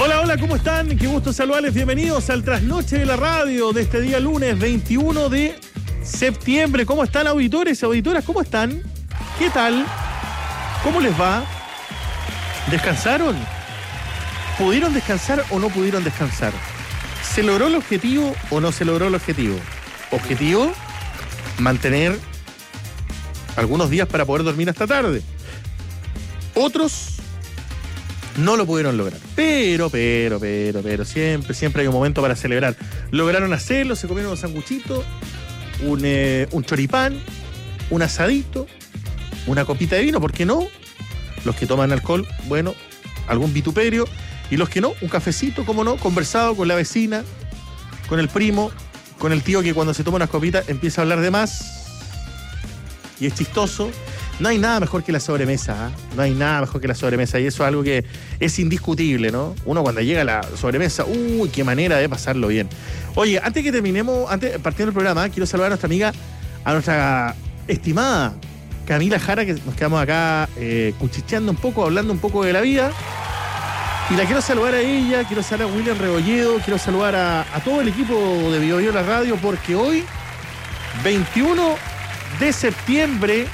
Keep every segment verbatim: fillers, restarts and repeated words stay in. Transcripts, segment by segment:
Hola, hola, ¿cómo están? Qué gusto saludarles. Bienvenidos al Trasnoche de la Radio de este día lunes veintiuno de septiembre. ¿Cómo están, auditores y auditoras? ¿Cómo están? ¿Qué tal? ¿Cómo les va? ¿Descansaron? ¿Pudieron descansar o no pudieron descansar? ¿Se logró el objetivo o no se logró el objetivo? Objetivo, mantener algunos días para poder dormir hasta tarde. Otros no lo pudieron lograr. Pero, pero, pero, pero, siempre, siempre hay un momento para celebrar. Lograron hacerlo, se comieron un sanguchito, un, eh, un choripán, un asadito, una copita de vino, ¿por qué no? Los que toman alcohol, bueno, algún vituperio. Y los que no, un cafecito, ¿cómo no? Conversado con la vecina, con el primo, con el tío que cuando se toma unas copitas empieza a hablar de más. Y es chistoso. No hay nada mejor que la sobremesa, ¿eh? No hay nada mejor que la sobremesa. Y eso es algo que es indiscutible, ¿no? Uno cuando llega a la sobremesa, uy, qué manera de pasarlo bien. Oye, antes que terminemos, antes partiendo del programa, quiero saludar a nuestra amiga, a nuestra estimada Camila Jara, que nos quedamos acá eh, cuchicheando un poco, hablando un poco de la vida. Y la quiero saludar a ella, quiero saludar a William Rebolledo, quiero saludar a, a todo el equipo de Bio Bio La Radio, porque hoy, veintiuno de septiembre,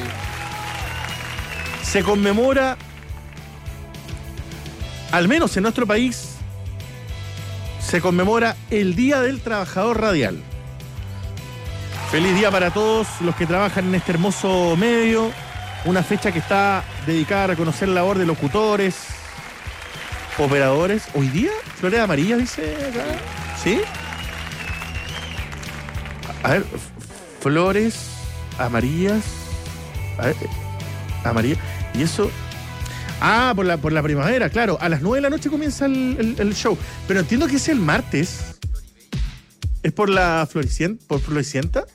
se conmemora, al menos en nuestro país, se conmemora el Día del Trabajador Radial. Feliz día para todos los que trabajan en este hermoso medio, una fecha que está dedicada a reconocer la labor de locutores, operadores. Hoy día, flores amarillas, dice acá. ¿Sí? A ver, flores amarillas. A ver, amarillas. Y eso. Ah, por la, por la primavera, claro. A las nueve de la noche comienza el, el, el show. Pero entiendo que es el martes. ¿Es por la Floricienta? ¿Por Floricienta?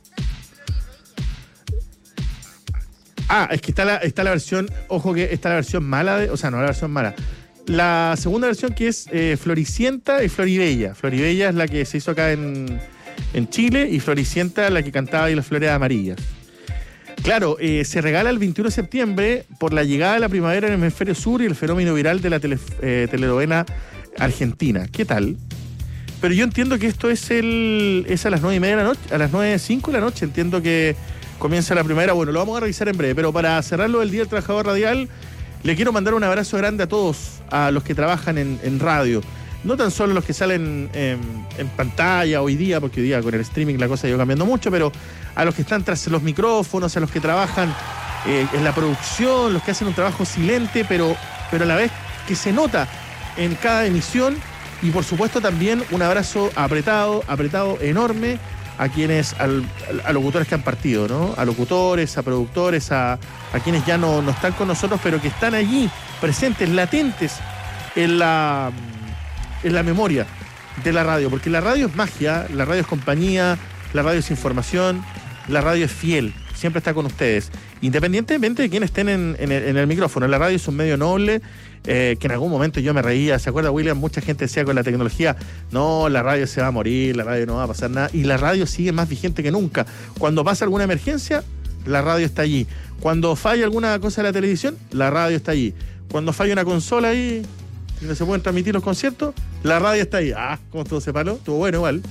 Ah, es que está la, está la versión. Ojo que está la versión mala de. O sea, no la versión mala. La segunda versión que es eh, Floricienta y Floribella. Floribella es la que se hizo acá en, en Chile y Floricienta la que cantaba ahí las flores amarillas. Claro, eh, se regala el veintiuno de septiembre por la llegada de la primavera en el hemisferio sur y el fenómeno viral de la tele, eh, telenovela argentina. ¿Qué tal? Pero yo entiendo que esto es el es a las nueve y media de la noche, a las nueve cinco de la noche, entiendo que comienza la primavera. Bueno, lo vamos a revisar en breve, pero para cerrarlo del Día del Trabajador Radial, le quiero mandar un abrazo grande a todos, a los que trabajan en, en radio. No tan solo los que salen en, en pantalla hoy día, porque hoy día con el streaming la cosa ha ido cambiando mucho, pero a los que están tras los micrófonos, a los que trabajan eh, en la producción, los que hacen un trabajo silente, pero, pero a la vez que se nota en cada emisión. Y por supuesto también un abrazo apretado, apretado enorme a quienes, al, a locutores que han partido, ¿no? A locutores, a productores, a, a quienes ya no, no están con nosotros, pero que están allí, presentes, latentes en la, en la memoria de la radio. Porque la radio es magia, la radio es compañía, la radio es información, la radio es fiel, siempre está con ustedes. Independientemente de quienes estén en, en, el, en el micrófono, la radio es un medio noble, eh, que en algún momento yo me reía. ¿Se acuerda, William? Mucha gente decía con la tecnología, no, la radio se va a morir, la radio no va a pasar nada. Y la radio sigue más vigente que nunca. Cuando pasa alguna emergencia, la radio está allí. Cuando falla alguna cosa de la televisión, la radio está allí. Cuando falla una consola ahí, donde se pueden transmitir los conciertos, la radio está ahí. Ah, ¿cómo todo se paró? Estuvo bueno igual.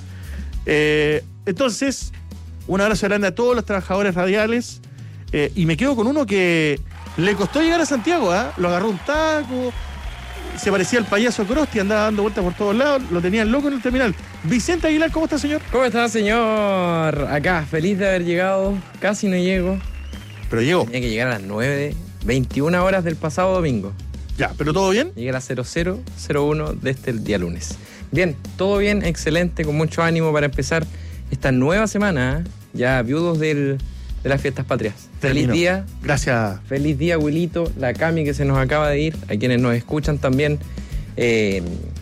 Eh, entonces, un abrazo grande a todos los trabajadores radiales. Eh, y me quedo con uno que le costó llegar a Santiago, ¿eh? Lo agarró un taco, se parecía al payaso Krusty, andaba dando vueltas por todos lados, lo tenían loco en el terminal. Vicente Aguilar, ¿cómo está, señor? ¿Cómo está, señor? Acá, feliz de haber llegado, casi no llego. Pero llegó. Tenía que llegar a las nueve, veintiuna horas del pasado domingo. Ya, ¿pero todo bien? Llegué a las cero cero cero uno de este día lunes. Bien, todo bien, excelente, con mucho ánimo para empezar esta nueva semana, ¿eh? Ya viudos del... de las fiestas patrias. Termino. Feliz día. Gracias. Feliz día, Wilito, la Cami que se nos acaba de ir, a quienes nos escuchan también. Eh,